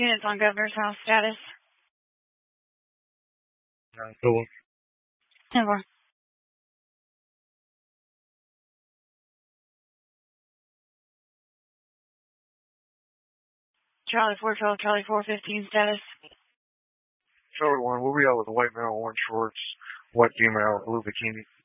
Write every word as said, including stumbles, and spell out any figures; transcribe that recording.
Units on Governor's House status. nine four. ten four. Charlie four twelve, Charlie four fifteen status. Charlie one, we'll be out with a white male, orange shorts, white female, blue bikini.